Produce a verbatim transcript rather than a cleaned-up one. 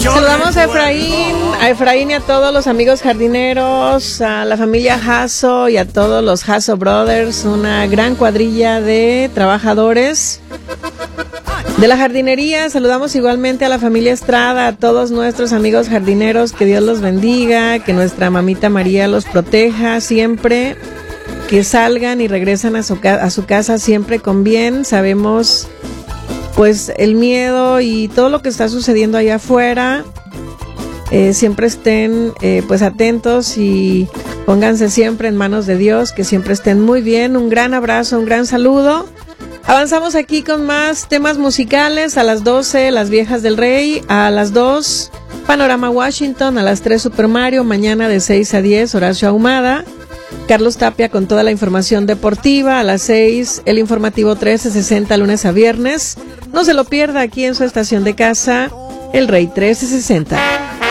Saludamos a Efraín, a Efraín y a todos los amigos jardineros, a la familia Jasso y a todos los Jasso Brothers, una gran cuadrilla de trabajadores de la jardinería. Saludamos igualmente a la familia Estrada, a todos nuestros amigos jardineros, que Dios los bendiga, que nuestra mamita María los proteja siempre, que salgan y regresan a su, a su casa siempre con bien. Sabemos pues el miedo y todo lo que está sucediendo allá afuera. Eh, siempre estén eh, pues atentos y pónganse siempre en manos de Dios, que siempre estén muy bien. Un gran abrazo, un gran saludo. Avanzamos aquí con más temas musicales. A las doce, Las Viejas del Rey. A las dos, Panorama Washington. A las tres, Super Mario. Mañana de seis a diez, Horacio Ahumada. Carlos Tapia con toda la información deportiva. A las seis, el informativo trece sesenta, lunes a viernes. No se lo pierda aquí en su estación de casa, El Rey trece sesenta.